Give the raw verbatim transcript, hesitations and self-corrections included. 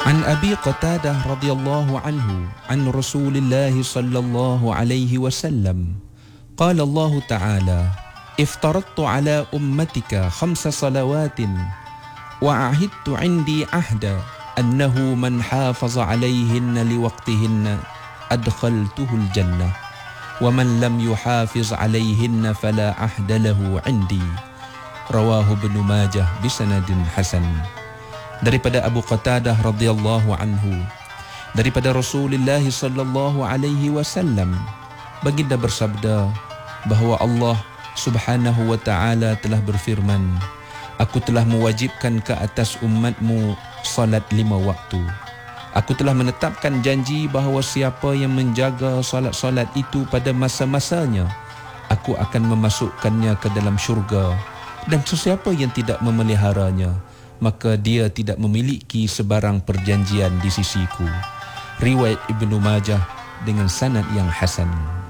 An Abi Qatadah radhiyallahu anhu an Rasulillah sallallahu alaihi wasallam qala Allah ta'ala iftaradtu ala ummatika khamsa salawatin wa ahidtu 'indi ahda annahu man hafaza 'alayhinna liwaqtihinna adkhaltuhul jannah wa man lam yuhafiz 'alayhinna fala ahda lahu 'indi. Rawahu Ibnu Majah bisanadin hasan. Daripada Abu Qatadah radhiyallahu anhu, daripada Rasulullah sallallahu alaihi wasallam, baginda bersabda bahawa Allah Subhanahu wa taala telah berfirman, aku telah mewajibkan ke atas umatmu salat lima waktu. Aku telah menetapkan janji bahawa siapa yang menjaga salat-salat itu pada masa-masanya, aku akan memasukkannya ke dalam syurga, dan sesiapa yang tidak memeliharanya, maka dia tidak memiliki sebarang perjanjian di sisiku. Riwayat Ibnu Majah dengan sanad yang hasan.